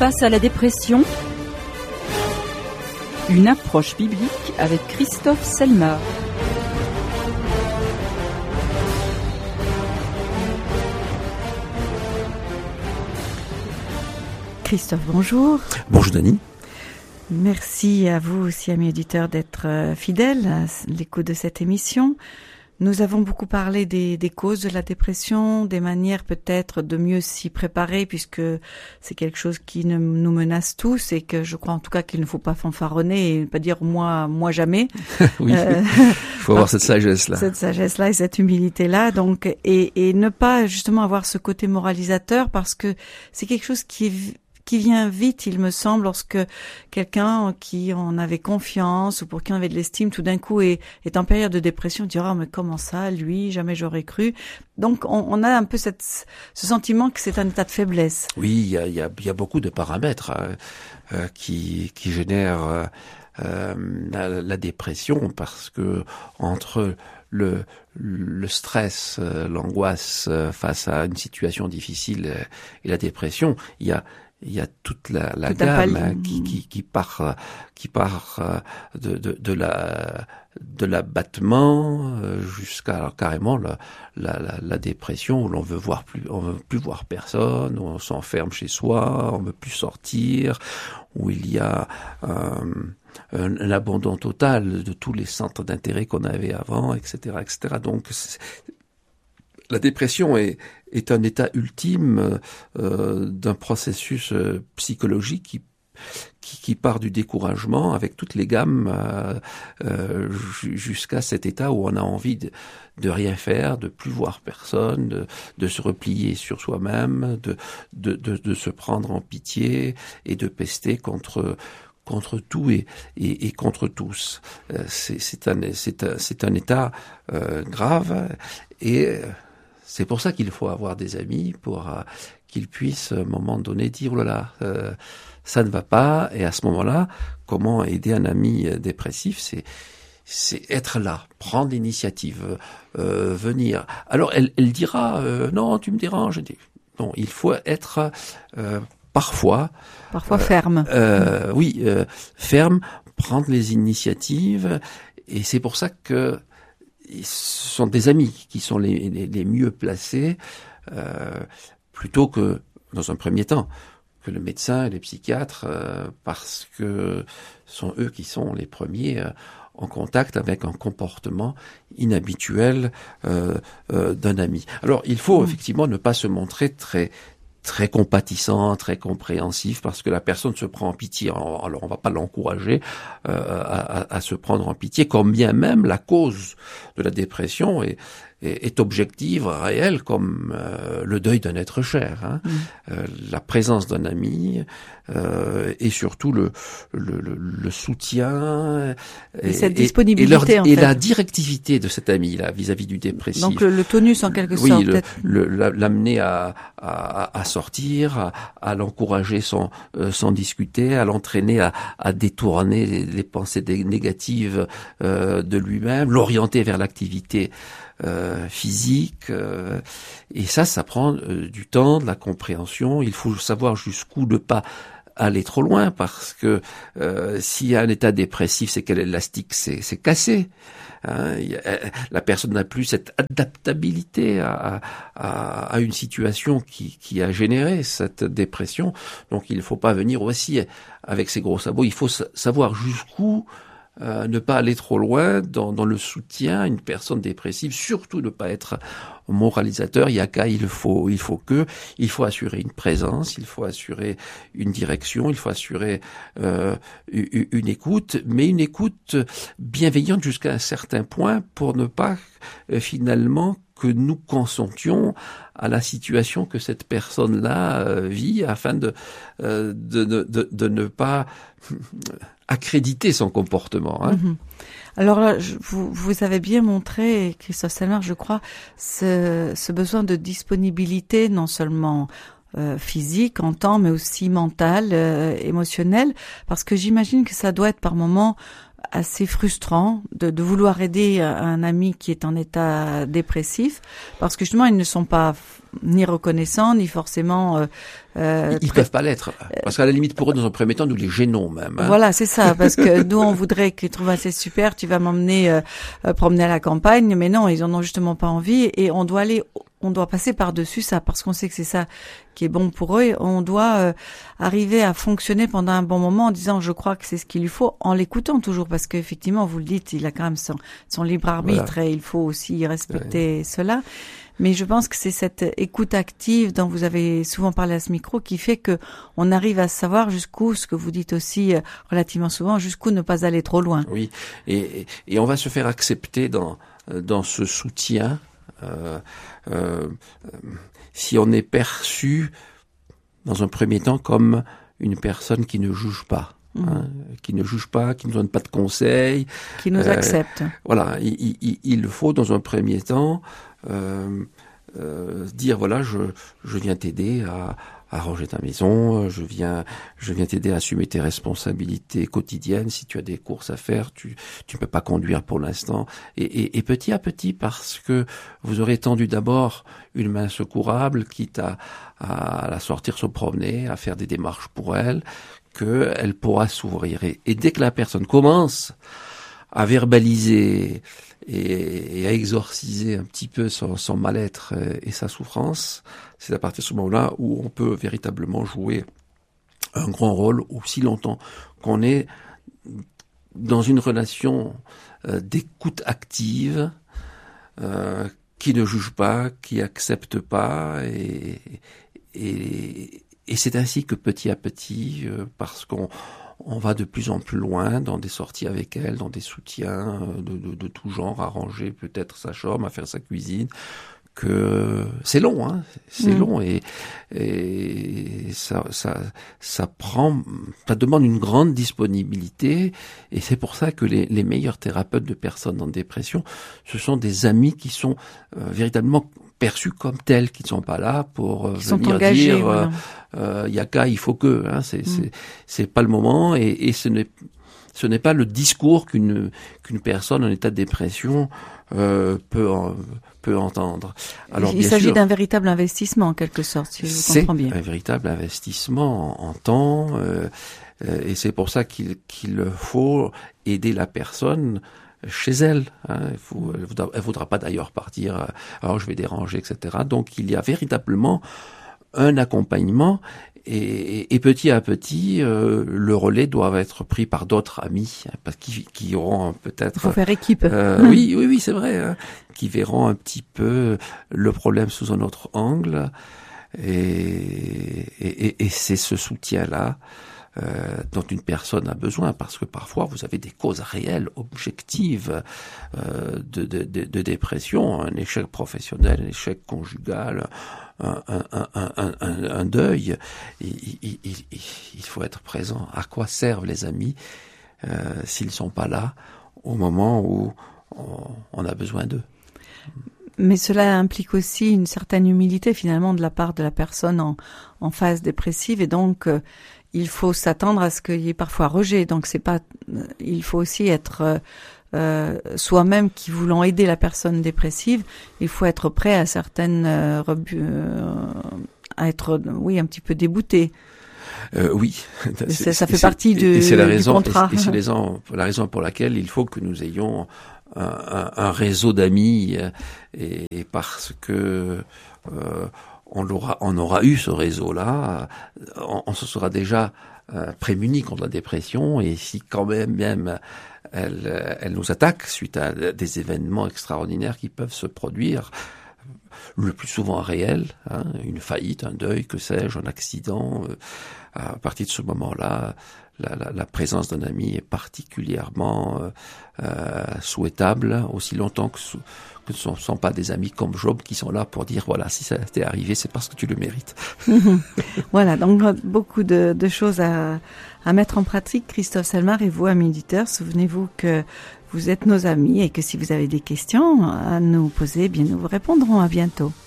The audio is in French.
Face à la dépression, une approche biblique avec Christophe Selmar. Christophe, bonjour. Bonjour Dany. Merci à vous aussi, amis auditeurs, d'être fidèles à l'écoute de cette émission. Nous avons beaucoup parlé des causes de la dépression, des manières peut-être de mieux s'y préparer, puisque c'est quelque chose qui nous menace tous et que je crois en tout cas qu'il ne faut pas fanfaronner et ne pas dire moi jamais. Oui, il faut avoir cette sagesse-là. Cette sagesse-là et cette humilité-là, donc, et ne pas justement avoir ce côté moralisateur, parce que c'est quelque chose qui vient vite, il me semble, lorsque quelqu'un qui en avait confiance ou pour qui on avait de l'estime, tout d'un coup est en période de dépression, dira oh, mais comment ça, lui, jamais j'aurais cru. Donc on a un peu ce sentiment que c'est un état de faiblesse. Oui, il y a beaucoup de paramètres qui génèrent la dépression, parce que entre le stress, l'angoisse face à une situation difficile et la dépression, il y a toute la gamme qui part de l'abattement jusqu'à carrément la dépression, où l'on veut plus voir personne, où on s'enferme chez soi, on veut plus sortir, où il y a un abandon total de tous les centres d'intérêt qu'on avait avant, etc., etc. Donc la dépression est un état ultime d'un processus psychologique qui part du découragement avec toutes les gammes jusqu'à cet état où on a envie de rien faire, de plus voir personne, de se replier sur soi-même, de se prendre en pitié et de pester contre tout et contre tous. C'est un état grave, et c'est pour ça qu'il faut avoir des amis pour qu'ils puissent, à un moment donné, dire « Oh là là, ça ne va pas ». Et à ce moment-là, comment aider un ami dépressif ? C'est être là, prendre l'initiative, venir. Alors, elle dira « Non, tu me déranges ». Non, il faut être parfois ferme. Oui, ferme, prendre les initiatives. Et c'est pour ça que ce sont des amis qui sont les mieux placés, plutôt que, dans un premier temps, que le médecin et les psychiatres, parce que ce sont eux qui sont les premiers en contact avec un comportement inhabituel d'un ami. Alors, il faut effectivement ne pas se montrer très compatissant, très compréhensif, parce que la personne se prend en pitié. Alors on va pas l'encourager à se prendre en pitié, quand bien même la cause de la dépression est objective, réelle, comme le deuil d'un être cher, hein. La présence d'un ami et surtout le soutien et cette disponibilité et la directivité de cet ami là vis-à-vis du dépressif. Donc le tonus en quelque sorte. Oui, l'amener à sortir, à l'encourager sans discuter, à l'entraîner à détourner les pensées négatives de lui-même, l'orienter vers l'activité physique, et ça prend du temps, de la compréhension. Il faut savoir jusqu'où ne pas aller trop loin, parce que s'il y a un état dépressif, c'est que l'élastique c'est cassé. Hein, la personne n'a plus cette adaptabilité à une situation qui a généré cette dépression. Donc il ne faut pas venir aussi avec ses gros sabots. Il faut savoir jusqu'où ne pas aller trop loin dans le soutien à une personne dépressive, surtout ne pas être moralisateur. Il y a qu'à, il faut assurer une présence, il faut assurer une direction, il faut assurer une écoute, mais une écoute bienveillante jusqu'à un certain point, pour ne pas finalement que nous consentions à la situation que cette personne-là vit, afin de ne pas accréditer son comportement. Hein. Alors là, vous avez bien montré, Christophe Selmar, je crois, ce besoin de disponibilité, non seulement physique en temps, mais aussi mental, émotionnel, parce que j'imagine que ça doit être par moments assez frustrant de vouloir aider un ami qui est en état dépressif, parce que justement ils ne sont pas ni reconnaissants ni forcément ils peuvent pas l'être, parce qu'à la limite pour eux dans un premier temps nous les gênons même. Voilà, c'est ça, parce que nous on voudrait qu'ils trouvent assez super, tu vas m'emmener promener à la campagne, mais non, ils en ont justement pas envie, et on doit passer par-dessus ça, parce qu'on sait que c'est ça qui est bon pour eux, et on doit arriver à fonctionner pendant un bon moment en disant je crois que c'est ce qu'il lui faut, en l'écoutant toujours, parce qu'effectivement vous le dites, il a quand même son libre arbitre, voilà. Et il faut aussi respecter cela. Mais je pense que c'est cette écoute active dont vous avez souvent parlé à ce micro qui fait que on arrive à savoir jusqu'où, ce que vous dites aussi relativement souvent, jusqu'où ne pas aller trop loin. Oui, et on va se faire accepter dans ce soutien si on est perçu dans un premier temps comme une personne qui ne juge pas. Qui ne juge pas, qui ne donne pas de conseils. Qui nous accepte. Voilà, il faut dans un premier temps dire voilà, je viens t'aider à ranger ta maison, je viens t'aider à assumer tes responsabilités quotidiennes. Si tu as des courses à faire, tu peux pas conduire pour l'instant. Et petit à petit, parce que vous aurez tendu d'abord une main secourable, quitte à la sortir se promener, à faire des démarches pour elle, qu'elle pourra s'ouvrir. Et dès que la personne commence à verbaliser et à exorciser un petit peu son mal-être et sa souffrance, c'est à partir de ce moment-là où on peut véritablement jouer un grand rôle, aussi longtemps qu'on est dans une relation d'écoute active, qui ne juge pas, qui accepte pas, et c'est ainsi que petit à petit, parce qu'on va de plus en plus loin dans des sorties avec elle, dans des soutiens de tout genre, à ranger peut-être sa chambre, à faire sa cuisine, que c'est long, hein, c'est long, et ça demande une grande disponibilité, et c'est pour ça que les meilleurs thérapeutes de personnes en dépression, ce sont des amis qui sont véritablement perçus comme tels, qui ne sont pas là pour venir engagés, dire Yaka, il faut que, hein, c'est pas le moment, et ce n'est pas le discours qu'une personne en état de dépression peut entendre. Alors, il s'agit d'un véritable investissement en quelque sorte, si je comprends bien. C'est un véritable investissement en temps, et c'est pour ça qu'il faut aider la personne chez elle. Hein. Elle voudra pas d'ailleurs partir. Alors je vais déranger, etc. Donc il y a véritablement un accompagnement. Et petit à petit, le relais doit être pris par d'autres amis, parce qui auront peut-être... Il faut faire équipe. Oui, c'est vrai, hein, qui verront un petit peu le problème sous un autre angle, et c'est ce soutien-là dont une personne a besoin, parce que parfois vous avez des causes réelles, objectives de dépression, un échec professionnel, un échec conjugal, un deuil. Il faut être présent. À quoi servent les amis s'ils sont pas là au moment où on a besoin d'eux? Mais cela implique aussi une certaine humilité finalement de la part de la personne en phase dépressive, et donc il faut s'attendre à ce qu'il y ait parfois rejet. Donc c'est pas, il faut aussi être soi-même qui voulant aider la personne dépressive, il faut être prêt à certaines à être un petit peu débouté. Oui, ça fait partie du contrat. Et c'est la raison pour laquelle il faut que nous ayons un réseau d'amis, et parce que on aura eu ce réseau-là, on se sera déjà prémuni contre la dépression, et si quand même elle nous attaque suite à des événements extraordinaires qui peuvent se produire, le plus souvent réel, hein, une faillite, un deuil, que sais-je, un accident, à partir de ce moment-là, la présence d'un ami est particulièrement souhaitable, aussi longtemps que ce ne sont pas des amis comme Job qui sont là pour dire voilà, si ça t'est arrivé, c'est parce que tu le mérites. Voilà, donc beaucoup de choses à mettre en pratique. Christophe Selmar, et vous, amis auditeurs, souvenez-vous que vous êtes nos amis, et que si vous avez des questions à nous poser, bien nous vous répondrons. À bientôt.